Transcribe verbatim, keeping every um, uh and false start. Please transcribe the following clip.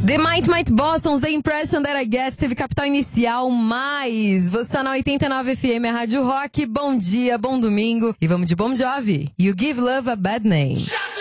The Might Might Boston's The Impression That I Get teve capital inicial, mas você tá na oitenta e nove F M, a Rádio Rock. Bom dia, bom domingo e vamos de Bon Jovi. You Give Love a Bad Name.